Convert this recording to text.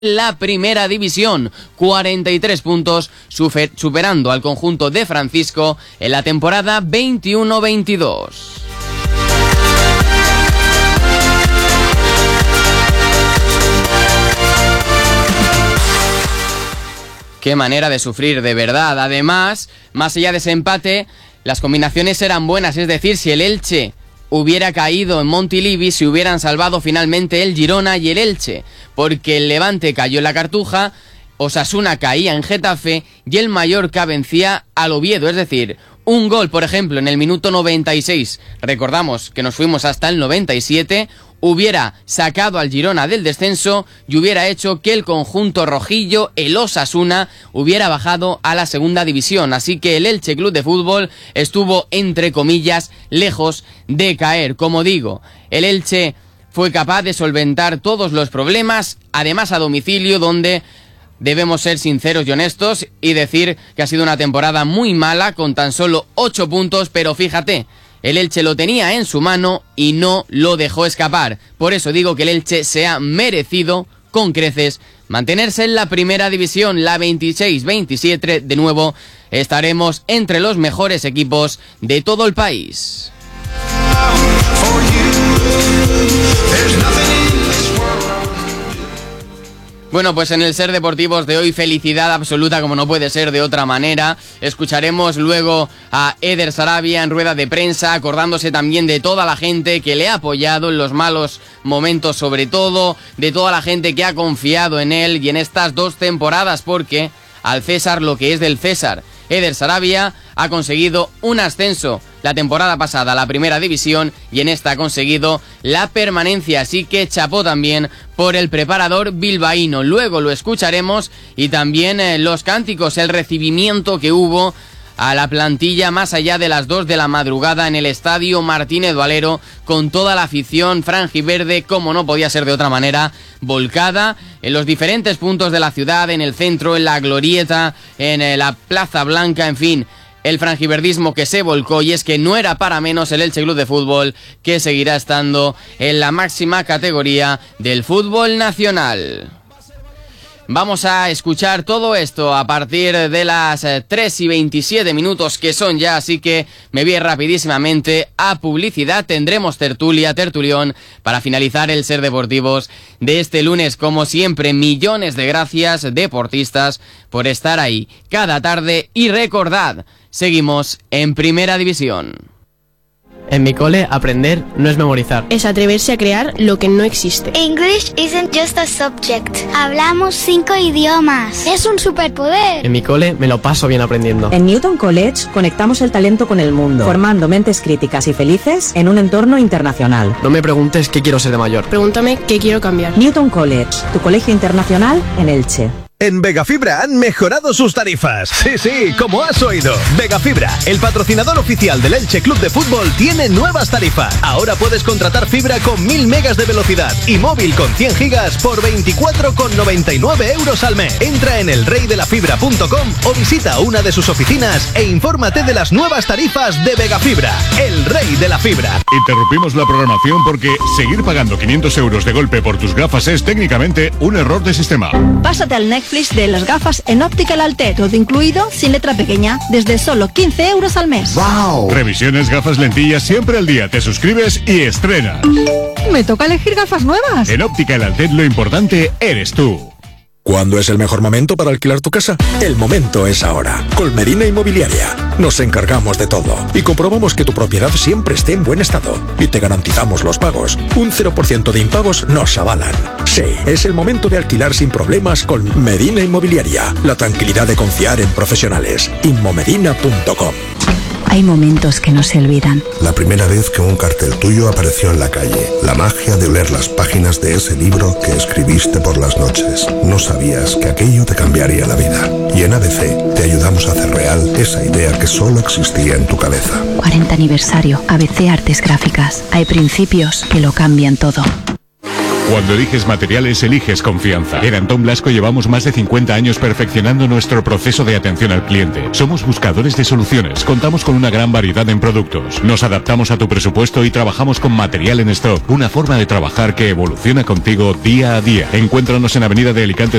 la primera división, 43 puntos, superando al conjunto de Francisco en la temporada 21-22. Qué manera de sufrir, de verdad. Además, más allá de ese empate, las combinaciones eran buenas, es decir, si el Elche hubiera caído en Montilivi, se hubieran salvado finalmente el Girona y el Elche, porque el Levante cayó en la Cartuja, Osasuna caía en Getafe y el Mallorca vencía al Oviedo, es decir, un gol, por ejemplo, en el minuto 96, recordamos que nos fuimos hasta el 97, hubiera sacado al Girona del descenso y hubiera hecho que el conjunto rojillo, el Osasuna, hubiera bajado a la segunda división. Así que el Elche Club de Fútbol estuvo, entre comillas, lejos de caer. Como digo, el Elche fue capaz de solventar todos los problemas, además a domicilio, donde debemos ser sinceros y honestos y decir que ha sido una temporada muy mala, con tan solo 8 puntos, pero fíjate, el Elche lo tenía en su mano y no lo dejó escapar. Por eso digo que el Elche se ha merecido, con creces, mantenerse en la primera división, la 26-27. De nuevo, estaremos entre los mejores equipos de todo el país. Bueno, pues en el Ser Deportivos de hoy, felicidad absoluta, como no puede ser de otra manera. Escucharemos luego a Eder Sarabia en rueda de prensa, acordándose también de toda la gente que le ha apoyado en los malos momentos, sobre todo, de toda la gente que ha confiado en él y en estas 2 temporadas, porque al César lo que es del César. Eder Sarabia ha conseguido un ascenso la temporada pasada a la primera división y en esta ha conseguido la permanencia, así que chapó también por el preparador bilbaíno. Luego lo escucharemos y también los cánticos, el recibimiento que hubo a la plantilla más allá de las 2 de la madrugada en el estadio Martínez Valero, con toda la afición franjiverde, como no podía ser de otra manera, volcada en los diferentes puntos de la ciudad, en el centro, en la glorieta, en la Plaza Blanca, en fin, el franjiverdismo que se volcó. Y es que no era para menos el Elche Club de Fútbol, que seguirá estando en la máxima categoría del fútbol nacional. Vamos a escuchar todo esto a partir de las 3:27 que son ya, así que me voy rapidísimamente a publicidad. Tendremos tertulión para finalizar el Ser Deportivos de este lunes. Como siempre, millones de gracias, deportistas, por estar ahí cada tarde y recordad, seguimos en Primera División. En mi cole, aprender no es memorizar. Es atreverse a crear lo que no existe. English isn't just a subject. Hablamos 5 idiomas. Es un superpoder. En mi cole me lo paso bien aprendiendo. En Newton College conectamos el talento con el mundo, formando mentes críticas y felices en un entorno internacional. No me preguntes qué quiero ser de mayor. Pregúntame qué quiero cambiar. Newton College, tu colegio internacional en Elche. En Vegafibra han mejorado sus tarifas. Sí, como has oído. Vegafibra, el patrocinador oficial del Elche Club de Fútbol, tiene nuevas tarifas. Ahora puedes contratar fibra con 1000 megas de velocidad y móvil con 100 gigas por 24,99 € al mes. Entra en elreydelafibra.com o visita una de sus oficinas e infórmate de las nuevas tarifas de Vegafibra, el rey de la fibra. Interrumpimos la programación porque seguir pagando 500 € de golpe por tus gafas es técnicamente un error de sistema. Pásate al Netflix de las gafas en Optical Alté, todo incluido, sin letra pequeña, desde solo 15 € al mes. ¡Wow! Revisiones, gafas, lentillas, siempre al día. Te suscribes y estrenas. Me toca elegir gafas nuevas. En Optical Alté lo importante eres tú. ¿Cuándo es el mejor momento para alquilar tu casa? El momento es ahora. Con Medina Inmobiliaria nos encargamos de todo y comprobamos que tu propiedad siempre esté en buen estado y te garantizamos los pagos. Un 0% de impagos nos avalan. Sí, es el momento de alquilar sin problemas con Medina Inmobiliaria. La tranquilidad de confiar en profesionales. Inmomedina.com. Hay momentos que no se olvidan. La primera vez que un cartel tuyo apareció en la calle. La magia de oler las páginas de ese libro que escribiste por las noches. No sabías que aquello te cambiaría la vida. Y en ABC te ayudamos a hacer real esa idea que solo existía en tu cabeza. 40 aniversario. ABC Artes Gráficas. Hay principios que lo cambian todo. Cuando eliges materiales, eliges confianza. En Antón Blasco llevamos más de 50 años perfeccionando nuestro proceso de atención al cliente. Somos buscadores de soluciones. Contamos con una gran variedad en productos. Nos adaptamos a tu presupuesto y trabajamos con material en stock. Una forma de trabajar que evoluciona contigo día a día. Encuéntranos en Avenida de Alicante